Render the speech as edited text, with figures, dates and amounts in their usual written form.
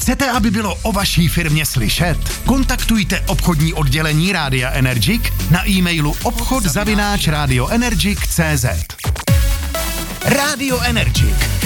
Chcete, aby bylo o vaší firmě slyšet? Kontaktujte obchodní oddělení Rádia Energic na e-mailu obchod@radioenergic.cz. Rádio Energic.